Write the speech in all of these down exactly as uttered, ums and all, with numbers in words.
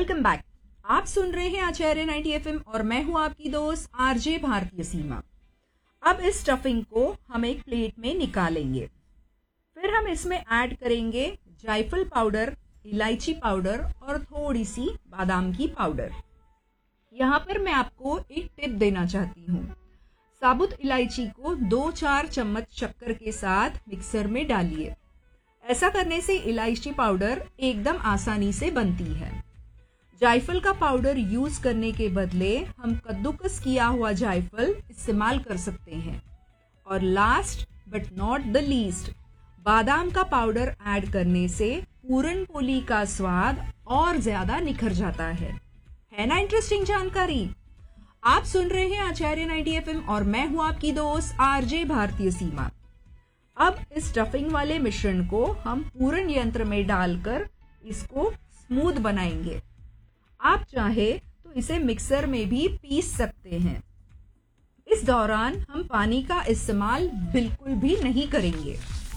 Welcome back. आप सुन रहे हैं आचार्य नाइंटी एफएम और मैं हूं आपकी दोस्त आरजे भारतीय सीमा। अब इस स्टफिंग को हम एक प्लेट में निकालेंगे। फिर हम इसमें ऐड करेंगे जायफल पाउडर, इलायची पाउडर और थोड़ी सी बादाम की पाउडर। यहाँ पर मैं आपको एक टिप देना चाहती हूँ। साबुत इलायची को दो चार चम्मच शक्कर के साथ मिक्सर में डालिए। ऐसा करने से इलायची पाउडर एकदम आसानी से बनती है। जायफल का पाउडर यूज करने के बदले हम कद्दूकस किया हुआ जायफल इस्तेमाल कर सकते हैं। और last but not the least, बादाम का पाउडर ऐड करने से पूरन पोली का स्वाद और ज्यादा निखर जाता है। है ना इंटरेस्टिंग जानकारी? आप सुन रहे हैं आचार्य नाइंटी एफएम और मैं हूं आपकी दोस्त आरजे भारतीय सीमा। अब इस स्टफिंग वाले मिश्रण को हम पूरन यंत्र में डालकर इसको स्मूथ बनाएंगे। आप चाहे तो इसे मिक्सर में भी पीस सकते हैं। इस दौरान हम पानी का इस्तेमाल बिल्कुल भी नहीं करेंगे।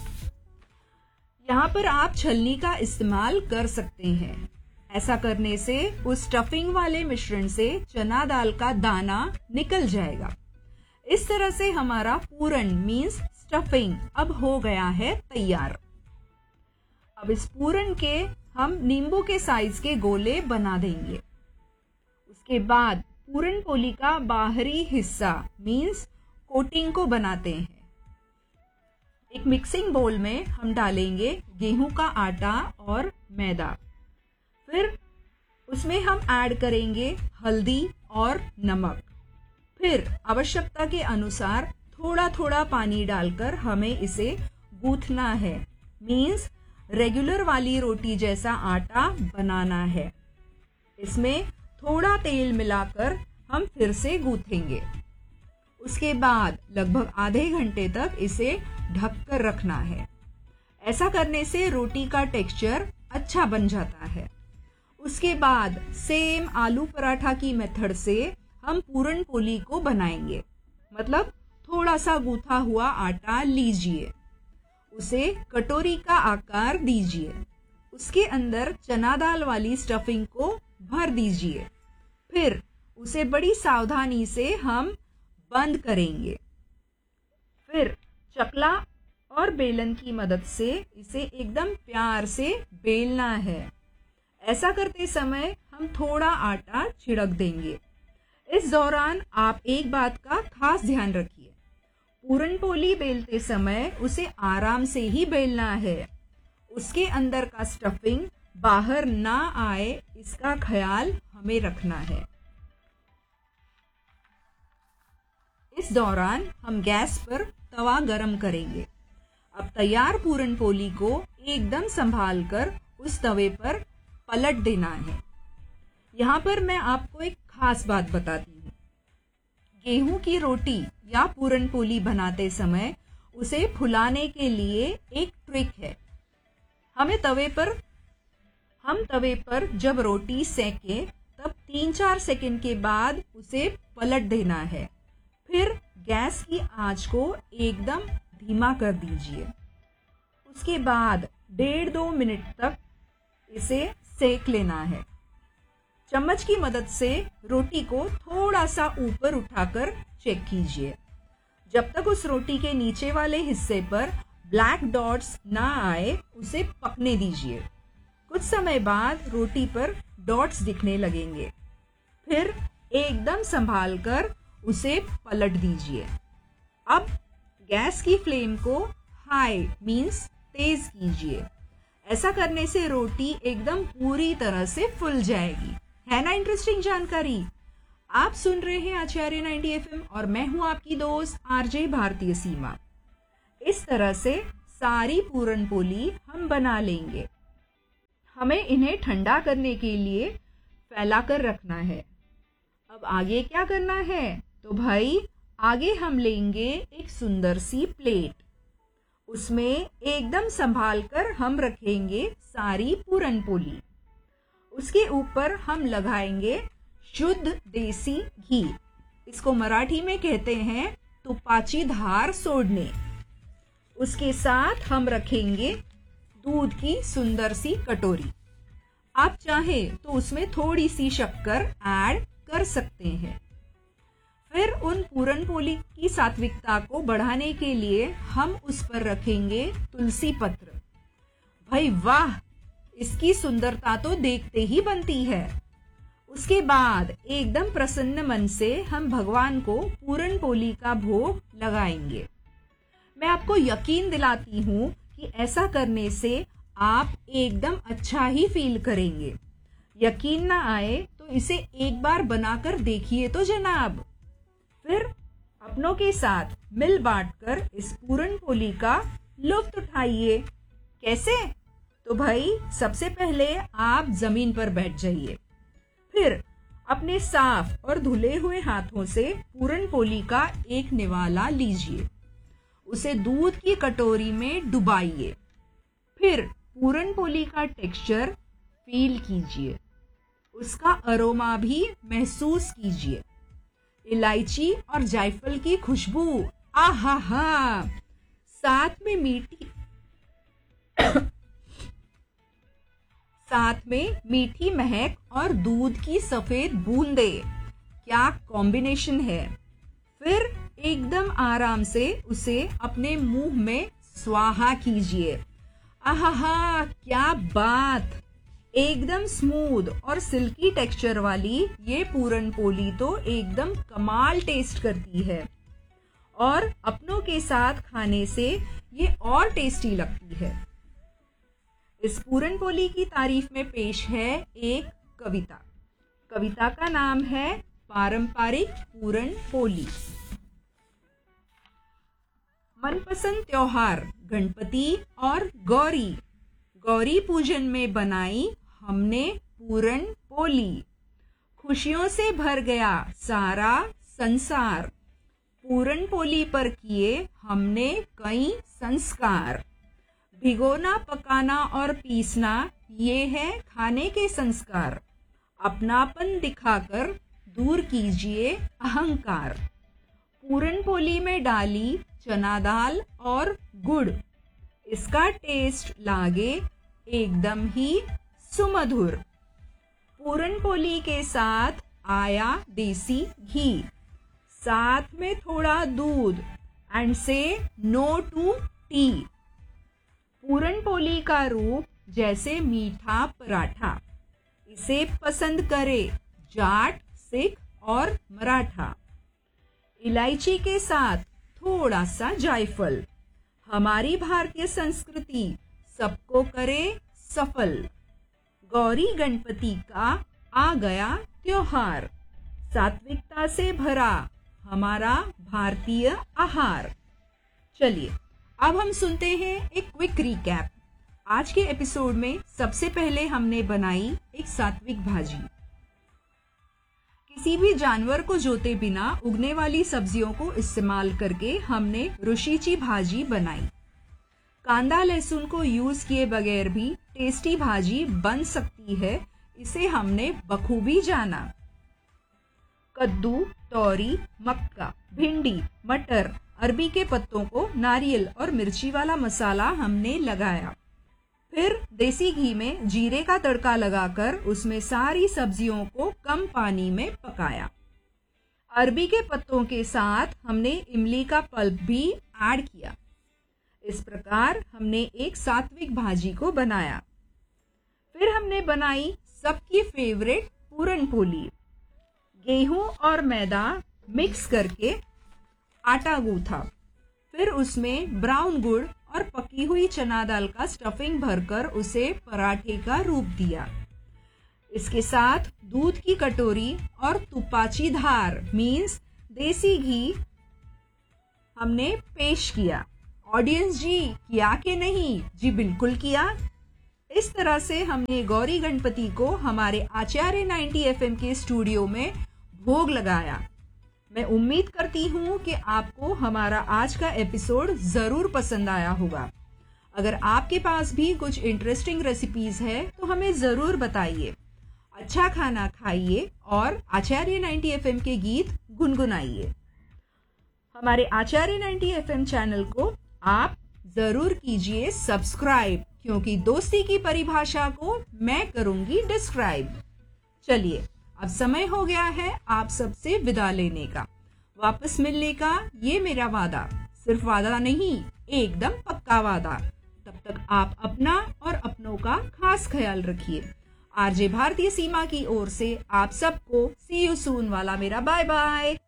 यहाँ पर आप छलनी का इस्तेमाल कर सकते हैं। ऐसा करने से उस स्टफिंग वाले मिश्रण से चना दाल का दाना निकल जाएगा। इस तरह से हमारा पूरन मीन्स स्टफिंग अब हो गया है तैयार। अब इस पूरन के हम नींबू के साइज के गोले बना देंगे। उसके बाद पूरन पोली का बाहरी हिस्सा मीन्स कोटिंग को बनाते हैं। एक मिक्सिंग बोल में हम डालेंगे गेहूं का आटा और मैदा। फिर उसमें हम ऐड करेंगे हल्दी और नमक। फिर आवश्यकता के अनुसार थोड़ा थोड़ा पानी डालकर हमें इसे गूंथना है। मीन्स रेगुलर वाली रोटी जैसा आटा बनाना है। इसमें थोड़ा तेल मिलाकर हम फिर से गूंथेंगे। उसके बाद लगभग आधे घंटे तक इसे ढककर रखना है। ऐसा करने से रोटी का टेक्सचर अच्छा बन जाता है। उसके बाद सेम आलू पराठा की मेथड से हम पूरन पोली को बनाएंगे। मतलब थोड़ा सा गूथा हुआ आटा लीजिए, उसे कटोरी का आकार दीजिए, उसके अंदर चना दाल वाली स्टफिंग को भर दीजिए। फिर उसे बड़ी सावधानी से हम बंद करेंगे। फिर चकला और बेलन की मदद से इसे एकदम प्यार से बेलना है। ऐसा करते समय हम थोड़ा आटा छिड़क देंगे। इस दौरान आप एक बात का खास ध्यान रखिए। पूरन पोली बेलते समय उसे आराम से ही बेलना है। उसके अंदर का स्टफिंग बाहर ना आए, इसका ख्याल हमें रखना है। इस दौरान हम गैस पर तवा गरम करेंगे। अब तैयार पूरन पोली को एकदम संभाल कर उस तवे पर पलट देना है। यहाँ पर मैं आपको एक खास बात बताती हूँ। गेहूं की रोटी या पूरन पोली बनाते समय उसे फुलाने के लिए एक ट्रिक है। हमें तवे पर हम तवे पर जब रोटी सेके तब तीन चार सेकंड के बाद उसे पलट देना है। फिर गैस की आंच को एकदम धीमा कर दीजिए। उसके बाद डेढ़ दो मिनट तक इसे सेक लेना है। चम्मच की मदद से रोटी को थोड़ा सा ऊपर उठाकर चेक कीजिए। जब तक उस रोटी के नीचे वाले हिस्से पर ब्लैक डॉट्स ना आए उसे पकने दीजिए। कुछ समय बाद रोटी पर डॉट्स दिखने लगेंगे। फिर एकदम संभाल कर उसे पलट दीजिए। अब गैस की फ्लेम को हाई मीन्स तेज कीजिए। ऐसा करने से रोटी एकदम पूरी तरह से फुल जाएगी। है ना इंटरेस्टिंग जानकारी? आप सुन रहे हैं आचार्य नाइंटी एफएम और मैं हूं आपकी दोस्त आरजे भारतीय सीमा। इस तरह से सारी पूरन पोली हम बना लेंगे। हमें इन्हें ठंडा करने के लिए फैला कर रखना है। अब आगे क्या करना है? तो भाई आगे हम लेंगे एक सुंदर सी प्लेट। उसमें एकदम संभाल कर हम रखेंगे सारी पूरन पोली। उसके ऊपर हम लगाएंगे शुद्ध देसी घी। इसको मराठी में कहते हैं तुपाची धार सोडणे। उसके साथ हम रखेंगे दूध की सुंदर सी कटोरी। आप चाहें तो उसमें थोड़ी सी शक्कर ऐड कर सकते हैं। फिर उन पूरन पोली की सात्विकता को बढ़ाने के लिए हम उस पर रखेंगे तुलसी पत्र। भाई वाह, इसकी सुंदरता तो देखते ही बनती है। उसके बाद एकदम प्रसन्न मन से हम भगवान को पूरन पोली का भोग लगाएंगे। मैं आपको यकीन दिलाती हूँ कि ऐसा करने से आप एकदम अच्छा ही फील करेंगे। यकीन ना आए तो इसे एक बार बनाकर देखिए तो जनाब। फिर अपनों के साथ मिल बांटकर इस पूरन पोली का लुत्फ उठाइए। कैसे? तो भाई सबसे पहले आप जमीन पर बैठ जाइए, फिर अपने साफ और धुले हुए हाथों से पूरन पोली का एक निवाला लीजिए, उसे दूध की कटोरी में डुबाइए, फिर पूरन पोली का टेक्सचर फील कीजिए, उसका अरोमा भी महसूस कीजिए। इलायची और जायफल की खुशबू, आहा हा, साथ में मीठी साथ में मीठी महक और दूध की सफेद बूंदे, क्या कॉम्बिनेशन है। फिर एकदम आराम से उसे अपने मुंह में स्वाहा कीजिए। आहा हा, क्या बात, एकदम स्मूथ और सिल्की टेक्सचर वाली ये पूरन पोली तो एकदम कमाल टेस्ट करती है और अपनों के साथ खाने से ये और टेस्टी लगती है। इस पूरन पोली की तारीफ में पेश है एक कविता। कविता का नाम है पारंपरिक पूरन पोली। मनपसंद त्योहार गणपति और गौरी। गौरी पूजन में बनाई हमने पूरन पोली, खुशियों से भर गया सारा संसार। पूरन पोली पर किए हमने कई संस्कार। भिगोना, पकाना और पीसना, ये है खाने के संस्कार। अपनापन दिखाकर दूर कीजिए अहंकार। पूरन पोली में डाली चना दाल और गुड़, इसका टेस्ट लागे एकदम ही सुमधुर। पूरन पोली के साथ आया देसी घी, साथ में थोड़ा दूध, एंड से no to T. Puran poli का रूप जैसे मीठा पराठा, इसे पसंद करे जाट, सिख और मराठा। इलायची के साथ थोड़ा सा जायफल, हमारी भारतीय संस्कृति सबको करे सफल। गौरी गणपति का आ गया त्योहार, सात्विकता से भरा हमारा भारतीय आहार। चलिए अब हम सुनते हैं एक क्विक रिकैप। आज के एपिसोड में सबसे पहले हमने बनाई एक सात्विक भाजी। किसी भी जानवर को जोते बिना उगने वाली सब्जियों को इस्तेमाल करके हमने रुशिची भाजी बनाई। कांदा लहसुन को यूज किए बगैर भी टेस्टी भाजी बन सकती है, इसे हमने बखूबी जाना। कद्दू, तोरी, मक्का, भिंडी, मटर, अरबी के पत्तों को नारियल और मिर्ची वाला मसाला हमने लगाया। फिर देसी घी में जीरे का तड़का लगाकर उसमें सारी सब्जियों को कम पानी में पकाया। अरबी के पत्तों के साथ हमने इमली का पल्प भी ऐड किया। इस प्रकार हमने एक सात्विक भाजी को बनाया। फिर हमने बनाई सबकी फेवरेट पूरन पोली। गेहूं और मैदा मिक्स करके आटा गूंथा, फिर उसमें ब्राउन गुड़ और पकी हुई चना दाल का स्टफिंग भरकर उसे पराठे का रूप दिया। इसके साथ दूध की कटोरी और तुपाची धार मीन्स देसी घी हमने पेश किया। ऑडियंस जी, किया कि नहीं? जी बिल्कुल किया। इस तरह से हमने गौरी गणपति को हमारे आचार्य नाइंटी एफएम के स्टूडियो में भोग लगाया। मैं उम्मीद करती हूँ कि आपको हमारा आज का एपिसोड जरूर पसंद आया होगा। अगर आपके पास भी कुछ इंटरेस्टिंग रेसिपीज है तो हमें जरूर बताइए। अच्छा खाना खाइए और आचार्य नाइंटी एफएम के गीत गुनगुनाइए। हमारे आचार्य नाइंटी एफएम चैनल को आप जरूर कीजिए सब्सक्राइब, क्योंकि दोस्ती की परिभाषा को मैं करूंगी डिस्क्राइब। चलिए, अब समय हो गया है आप सबसे विदा लेने का, वापस मिलने का ये मेरा वादा, सिर्फ वादा नहीं, एकदम पक्का वादा। तब तक आप अपना और अपनों का खास ख्याल रखिए। आरजे भारतीय सीमा की ओर से आप सबको सी यू सून वाला मेरा बाय बाय।